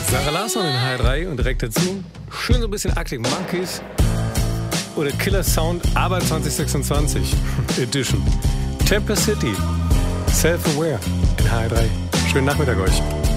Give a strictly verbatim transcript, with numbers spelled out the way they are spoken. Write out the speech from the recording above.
Sarah Larsson in H drei und direkt dazu schön so ein bisschen Arctic Monkeys oder Killer Sound, aber zwanzig sechsundzwanzig Edition. Temper City, Self-Aware in H drei. Schönen Nachmittag euch.